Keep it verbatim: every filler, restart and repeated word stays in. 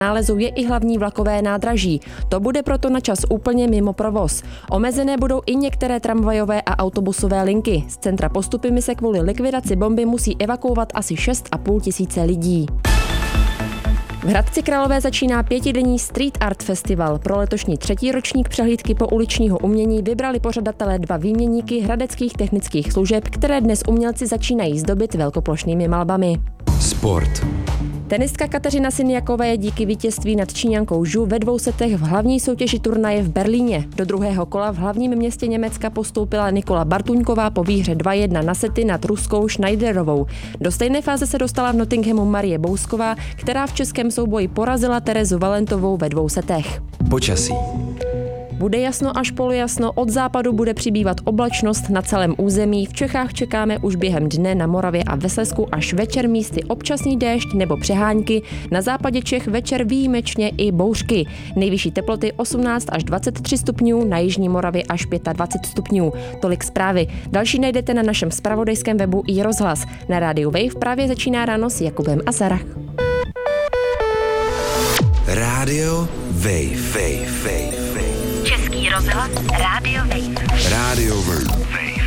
nálezu je i hlavní vlakové nádraží. To bude proto na čas úplně mimo provoz. Omezené budou i některé tramvajové a autobusové linky. Z centra Postupimi se kvůli likvidaci bomby musí evakuovat asi šest a půl tisíce lidí. V Hradci Králové začíná pětidenní Street Art Festival. Pro letošní třetí ročník přehlídky po uličního umění vybrali pořadatelé dva výměníky hradeckých technických služeb, které dnes umělci začínají zdobit velkoplošnými malbami. Sport. Tenistka Kateřina Siniakové je díky vítězství nad Číňankou Zhu ve dvou setech v hlavní soutěži turnaje v Berlíně. Do druhého kola v hlavním městě Německa postoupila Nikola Bartuňková po výhře dva jedna na sety nad ruskou Schneiderovou. Do stejné fáze se dostala v Nottinghamu Marie Bousková, která v českém souboji porazila Terezu Valentovou ve dvou setech. Počasí. Bude jasno až polojasno, od západu bude přibývat oblačnost na celém území. V Čechách čekáme už během dne na Moravě a ve Slezsku až večer místy občasný déšť nebo přehánky. Na západě Čech večer výjimečně i bouřky. Nejvyšší teploty osmnáct až dvacet tři stupňů, na jižní Moravě až dvacet pět stupňů. Tolik zprávy. Další najdete na našem zpravodajském webu i rozhlas. Na rádiu Wave právě začíná ráno s Jakubem a Sarah. Rádio Wave, Wave, Wave, Wave. Český rozhlas Rádio Wave. Rádio Wave.